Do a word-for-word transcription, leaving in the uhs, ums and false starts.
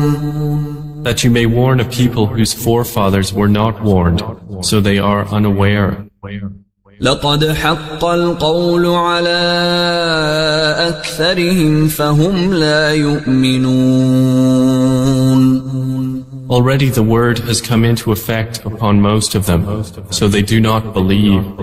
that you may warn a people whose forefathers were not warned, so they are unaware. لقد حق القول على أكثرهم فهم لا يؤمنون. Already the word has come into effect upon most of them, so they do not believe.